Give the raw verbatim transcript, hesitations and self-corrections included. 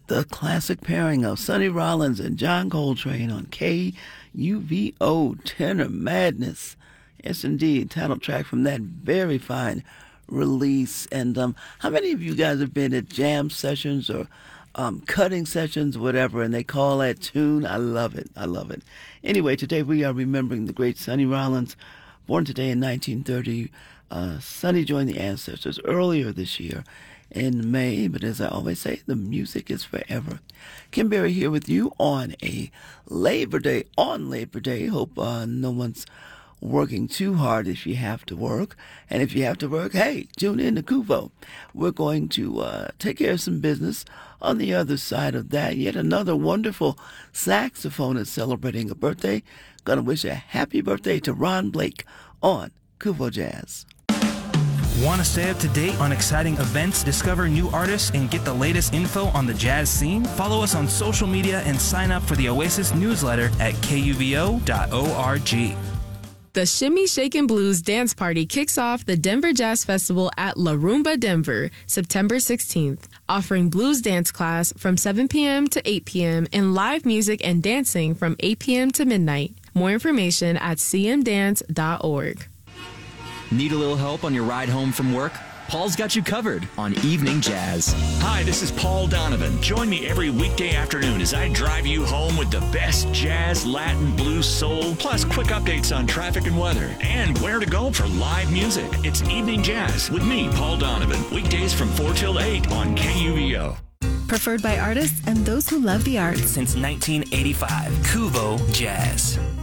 The classic pairing of Sonny Rollins and John Coltrane on K U V O, Tenor Madness. Yes, indeed, title track from that very fine release. And um, how many of you guys have been at jam sessions or um, cutting sessions, whatever, and they call that tune? I love it. I love it. Anyway, today we are remembering the great Sonny Rollins, born today in nineteen thirty. Uh, Sonny joined the Ancestors earlier this year in May, but as I always say, the music is forever. Kim Berry here with you on a Labor Day, on Labor Day. Hope uh, no one's working too hard if you have to work. And if you have to work, hey, tune in to Kuvo. We're going to uh, take care of some business. On the other side of that, yet another wonderful saxophonist celebrating a birthday. Gonna wish a happy birthday to Ron Blake on Kuvo Jazz. Want to stay up to date on exciting events, discover new artists, and get the latest info on the jazz scene? Follow us on social media and sign up for the Oasis newsletter at K U V O dot org. The Shimmy Shakin' Blues Dance Party kicks off the Denver Jazz Festival at La Rumba Denver, September sixteenth, offering blues dance class from seven p.m. to eight p.m. and live music and dancing from eight p.m. to midnight. More information at c m dance dot org. Need a little help on your ride home from work? Paul's got you covered on Evening Jazz. Hi, this is Paul Donovan. Join me every weekday afternoon as I drive you home with the best jazz, Latin, blues, soul, plus quick updates on traffic and weather, and where to go for live music. It's Evening Jazz with me, Paul Donovan, weekdays from four till eight on K U V O. Preferred by artists and those who love the arts. Since nineteen eighty-five, Kuvo Jazz.